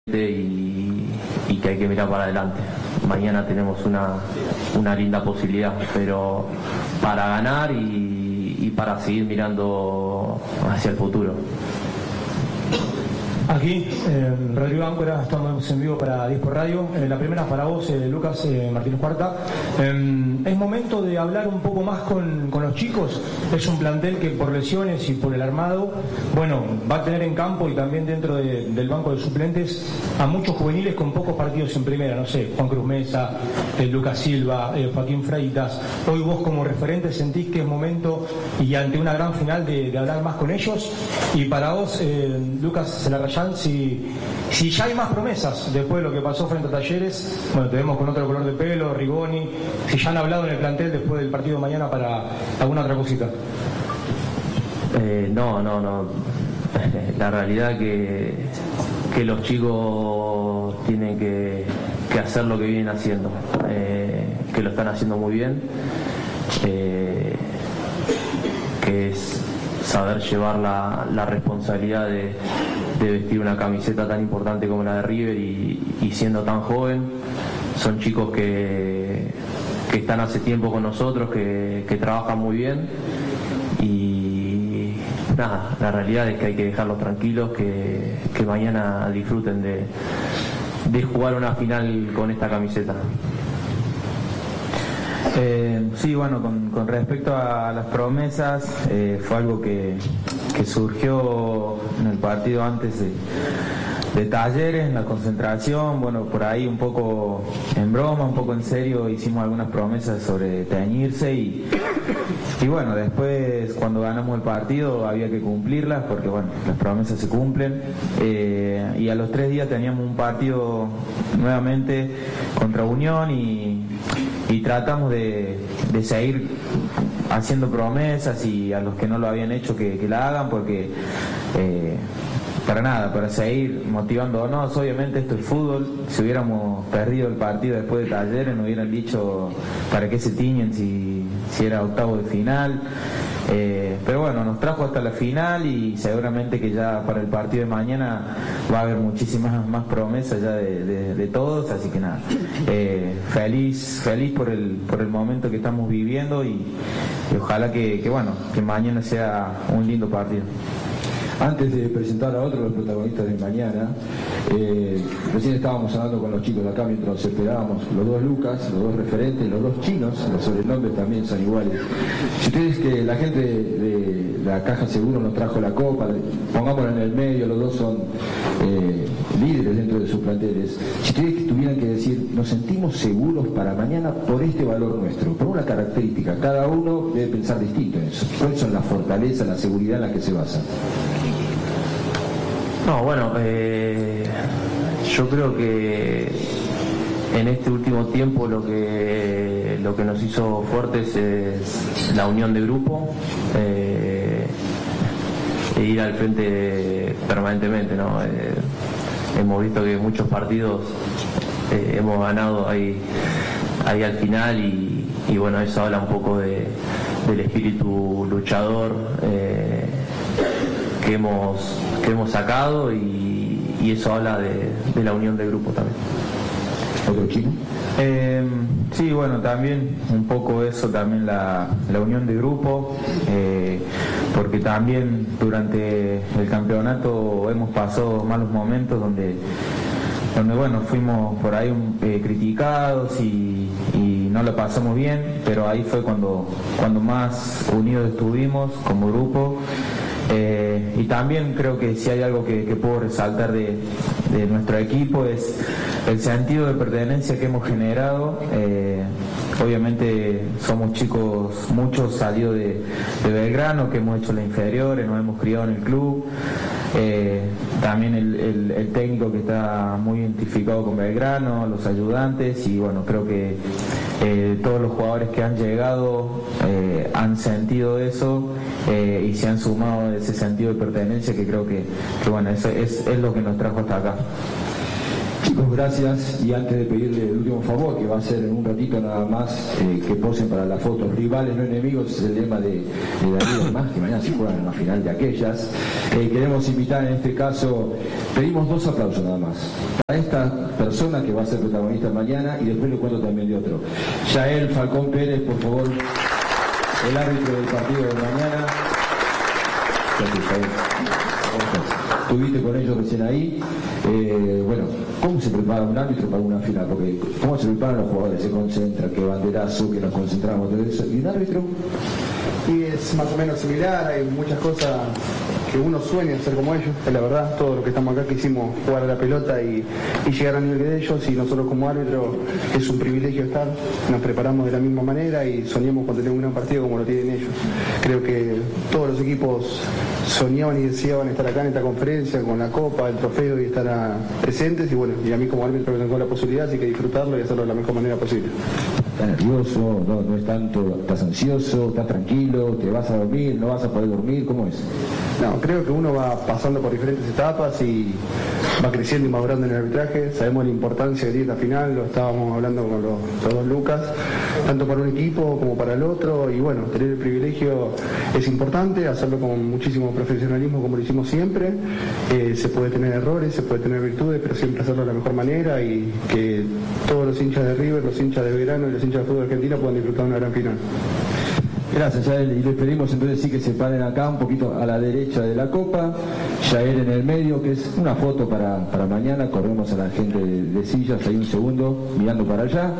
y que hay que mirar para adelante. Mañana tenemos una linda posibilidad, pero para ganar y para seguir mirando hacia el futuro. Aquí, Rodrigo Áncora, estamos en vivo para 10 por Radio. La primera para vos, Lucas Martínez Cuarta. Es momento de hablar un poco más con los chicos. Es un plantel que por lesiones y por el armado, bueno, va a tener en campo y también dentro del banco de suplentes a muchos juveniles con pocos partidos en primera. No sé, Juan Cruz Mesa, Lucas Silva, Joaquín Freitas. Hoy vos como referente sentís que es momento y ante una gran final de hablar más con ellos. Y para vos, Lucas Celarrayán, si ya hay más promesas después de lo que pasó frente a Talleres, bueno, te vemos con otro color de pelo, Rigoni, si ya han hablado en el plantel después del partido de mañana para alguna otra cosita. No. La realidad que los chicos tienen que hacer lo que vienen haciendo, que lo están haciendo muy bien, que es saber llevar la responsabilidad de vestir una camiseta tan importante como la de River y siendo tan joven. Son chicos que están hace tiempo con nosotros, que trabajan muy bien y nada, la realidad es que hay que dejarlos tranquilos, que mañana disfruten de jugar una final con esta camiseta. Sí, bueno, con respecto a las promesas, fue algo que surgió en el partido antes de Talleres, en la concentración. Bueno, por ahí un poco en broma, un poco en serio, hicimos algunas promesas sobre teñirse y bueno, después cuando ganamos el partido había que cumplirlas porque bueno, las promesas se cumplen, y a los 3 días teníamos un partido nuevamente contra Unión y tratamos de seguir haciendo promesas y a los que no lo habían hecho que la hagan porque para seguir motivándonos. Obviamente esto es fútbol, si hubiéramos perdido el partido después de Talleres nos hubieran dicho para qué se tiñen si era octavo de final, pero bueno, nos trajo hasta la final y seguramente que ya para el partido de mañana va a haber muchísimas más promesas ya de todos, así que nada, feliz por el momento que estamos viviendo y ojalá que mañana sea un lindo partido. Antes de presentar a otro de los protagonistas de mañana, recién estábamos hablando con los chicos de acá mientras nos esperábamos, los dos Lucas, los dos referentes, los dos chinos, los sobrenombres también son iguales. Si ustedes, que la gente de la Caja Seguro nos trajo la copa, pongámoslo en el medio, los dos son líderes dentro de sus planteles. Si ustedes tuvieran que decir, nos sentimos seguros para mañana por este valor nuestro, por una característica, cada uno debe pensar distinto en eso. ¿Cuáles son las fortalezas, la seguridad en la que se basan? No, bueno, yo creo que en este último tiempo lo que nos hizo fuertes es la unión de grupo, e ir al frente permanentemente, ¿no? Hemos visto que muchos partidos hemos ganado ahí al final y bueno, eso habla un poco del espíritu luchador que hemos sacado y eso habla de la unión del grupo también. ¿Otro chino? Sí, bueno, también un poco eso, también la unión de grupo, porque también durante el campeonato hemos pasado malos momentos donde bueno, fuimos por ahí criticados y no lo pasamos bien, pero ahí fue cuando más unidos estuvimos como grupo. Y también creo que si hay algo que puedo resaltar de nuestro equipo es el sentido de pertenencia que hemos generado. Obviamente somos chicos, muchos salidos de Belgrano, que hemos hecho la inferiores, nos hemos criado en el club. También el técnico que está muy identificado con Belgrano, los ayudantes y bueno, creo que todos los jugadores que han llegado han sentido eso y se han sumado a ese sentido de pertenencia que creo que bueno, eso es lo que nos trajo hasta acá. Chicos, gracias. Y antes de pedirle el último favor, que va a ser en un ratito nada más, que posen para las fotos. Rivales, no enemigos, es el lema de Darío, más que mañana se juegan en la final de aquellas. Queremos invitar en este caso, pedimos 2 aplausos nada más para esta persona que va a ser protagonista mañana, y después le cuento también de otro. Yael Falcón Pérez, por favor, el árbitro del partido de mañana. Estuviste con ellos recién ahí. Bueno, ¿cómo se prepara un árbitro para una final? Porque ¿cómo se preparan los jugadores? Se concentran, qué banderazo, que nos concentramos, todo eso. ¿Y un árbitro? Y es más o menos similar, hay muchas cosas que uno sueña hacer como ellos, es la verdad. Todos los que estamos acá quisimos jugar a la pelota y llegar al nivel de ellos, y nosotros como árbitro es un privilegio estar. Nos preparamos de la misma manera y soñamos con tener un gran partido como lo tienen ellos. Creo que todos los equipos soñaban y deseaban estar acá en esta conferencia con la copa, el trofeo, y estar presentes, y bueno, y a mí como árbitro tengo la posibilidad, así que disfrutarlo y hacerlo de la mejor manera posible. ¿Estás nervioso? No es tanto, ¿estás ansioso? ¿Estás tranquilo? ¿Te vas a dormir? ¿No vas a poder dormir? ¿Cómo es? No, creo que uno va pasando por diferentes etapas y va creciendo y madurando en el arbitraje. Sabemos la importancia que tiene esta final, lo estábamos hablando con los 2 Lucas, tanto para un equipo como para el otro, y bueno, tener el privilegio es importante, hacerlo con muchísimo profesionalismo como lo hicimos siempre. Se puede tener errores, se puede tener virtudes, pero siempre hacerlo de la mejor manera, y que todos los hinchas de River, los hinchas de Belgrano y los hinchas de fútbol argentino puedan disfrutar de una gran final. Gracias, Yael, y les pedimos entonces sí que se paren acá un poquito a la derecha de la copa, Yael en el medio, que es una foto para mañana. Corremos a la gente de sillas, ahí un segundo, mirando para allá.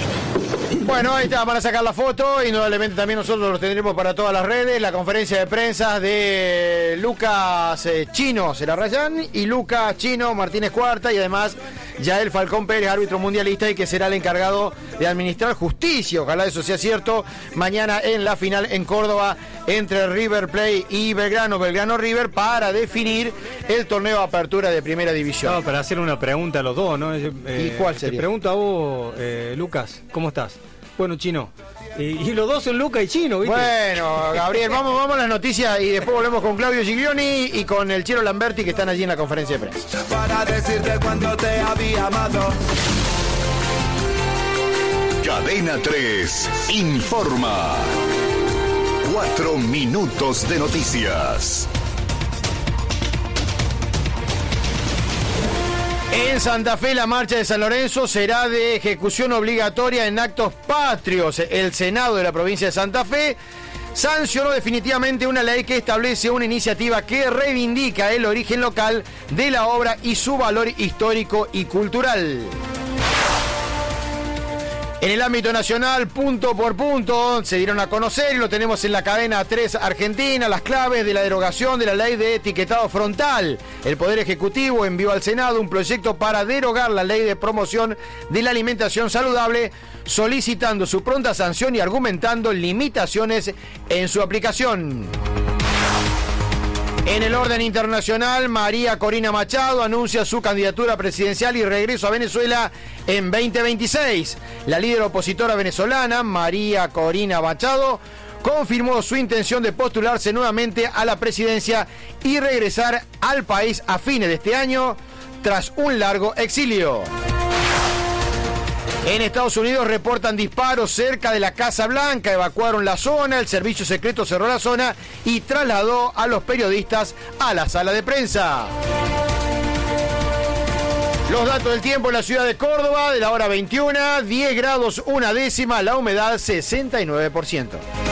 Bueno, ahí está, van a sacar la foto, indudablemente también nosotros lo tendremos para todas las redes, la conferencia de prensa de Lucas Chino Celarrayán y Lucas Chino Martínez Cuarta, y además Yael Falcón Pérez, árbitro mundialista, y que será el encargado de administrar justicia, ojalá eso sea cierto, mañana en la final en Córdoba entre River Plate y Belgrano River, para definir el torneo de apertura de Primera División. No, para hacer una pregunta a los dos, ¿no? ¿Y cuál sería? Te pregunto a vos, Lucas, ¿cómo estás? Bueno, Chino. Y los dos son Lucas y Chino, ¿viste? Bueno, Gabriel, vamos a las noticias y después volvemos con Claudio Giglioni y con el Chelo Lamberti, que están allí en la conferencia de prensa. Para decirte cuando te había amado. Cadena 3 informa. 4 minutos de noticias. En Santa Fe, la marcha de San Lorenzo será de ejecución obligatoria en actos patrios. El Senado de la provincia de Santa Fe sancionó definitivamente una ley que establece una iniciativa que reivindica el origen local de la obra y su valor histórico y cultural. En el ámbito nacional, punto por punto, se dieron a conocer, y lo tenemos en la cadena 3 Argentina, las claves de la derogación de la ley de etiquetado frontal. El Poder Ejecutivo envió al Senado un proyecto para derogar la ley de promoción de la alimentación saludable, solicitando su pronta sanción y argumentando limitaciones en su aplicación. En el orden internacional, María Corina Machado anuncia su candidatura presidencial y regreso a Venezuela en 2026. La líder opositora venezolana, María Corina Machado, confirmó su intención de postularse nuevamente a la presidencia y regresar al país a fines de este año, tras un largo exilio. En Estados Unidos reportan disparos cerca de la Casa Blanca, evacuaron la zona, el servicio secreto cerró la zona y trasladó a los periodistas a la sala de prensa. Los datos del tiempo en la ciudad de Córdoba, de la hora 21, 10 grados 1 décima, la humedad 69%.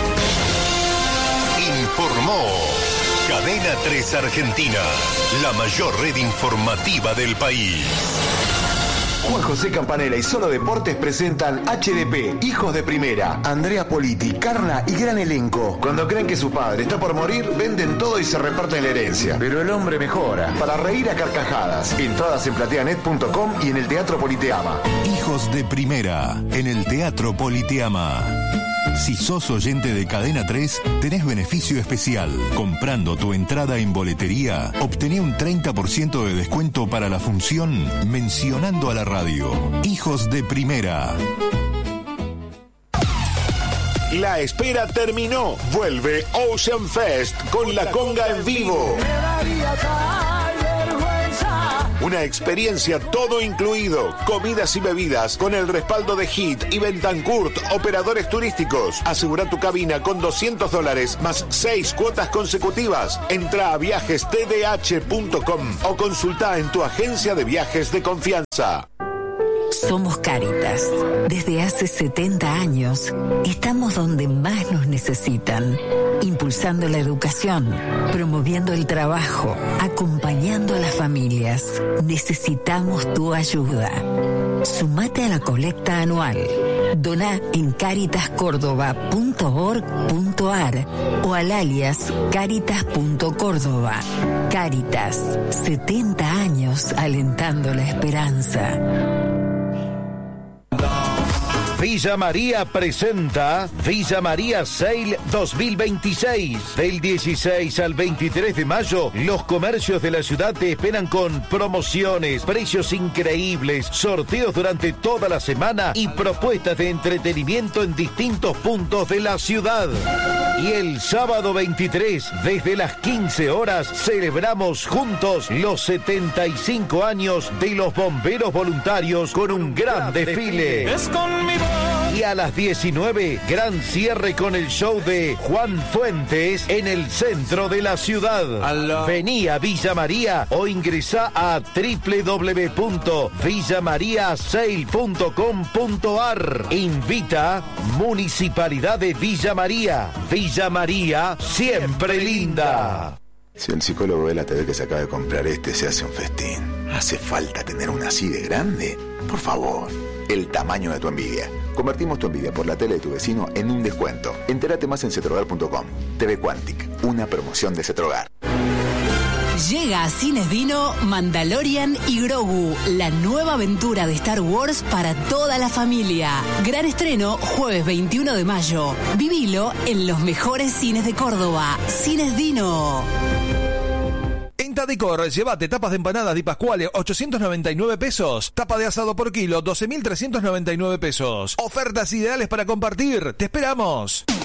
Informó Cadena 3 Argentina, la mayor red informativa del país. Juan José Campanella y Solo Deportes presentan HDP, Hijos de Primera, Andrea Politi, Carla y gran elenco. Cuando creen que su padre está por morir, venden todo y se reparten la herencia. Pero el hombre mejora. Para reír a carcajadas. Entradas en plateanet.com y en el Teatro Politeama. Hijos de Primera, en el Teatro Politeama. Si sos oyente de Cadena 3, tenés beneficio especial. Comprando tu entrada en boletería, obtené un 30% de descuento para la función mencionando a la radio. Hijos de Primera. La espera terminó. Vuelve Ocean Fest con la conga en vivo. Una experiencia todo incluido. Comidas y bebidas con el respaldo de Hit y Bentancourt, operadores turísticos. Asegura tu cabina con $200 más 6 cuotas consecutivas. Entra a viajestdh.com o consulta en tu agencia de viajes de confianza. Somos Cáritas. Desde hace 70 años estamos donde más nos necesitan, impulsando la educación, promoviendo el trabajo, acompañando a las familias. Necesitamos tu ayuda. Sumate a la colecta anual. Doná en caritascórdoba.org.ar o al alias caritas.córdoba. Cáritas, 70 años alentando la esperanza. Villa María presenta Villa María Sale 2026. Del 16 al 23 de mayo, los comercios de la ciudad te esperan con promociones, precios increíbles, sorteos durante toda la semana y propuestas de entretenimiento en distintos puntos de la ciudad. Y el sábado 23, desde las 15 horas, celebramos juntos los 75 años de los bomberos voluntarios con un gran desfile. Es con mi voz. Y a las 19, gran cierre con el show de Juan Fuentes en el centro de la ciudad. Vení a Villa María o ingresá a www.villamariasale.com.ar. Invita Municipalidad de Villa María. Villa María, siempre linda. Si el psicólogo ve la TV que se acaba de comprar se hace un festín. ¿Hace falta tener una así de grande? Por favor, el tamaño de tu envidia. Convertimos tu envidia por la tele de tu vecino en un descuento. Entérate más en cetrogar.com. TV Quantic, una promoción de Cetrogar. Llega a Cines Dino Mandalorian y Grogu, la nueva aventura de Star Wars para toda la familia. Gran estreno jueves 21 de mayo. Vivilo en los mejores cines de Córdoba. Cines Dino. En Tadicor, llévate tapas de empanadas Di Pasquale, 899 pesos. Tapa de asado por kilo, 12.399 pesos. Ofertas ideales para compartir. ¡Te esperamos!